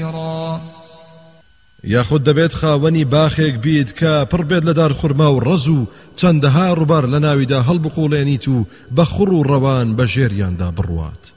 كثيرا یاخود دەبێت خاوەنی باخێک بیت کە پڕ بێت لە دار خورما و ڕەز و چەندەها ڕووبەر لە ناویدا هەڵبقوڵێنیت و بە خوڕ و ڕەوان بە ژێریاندا بڕوات.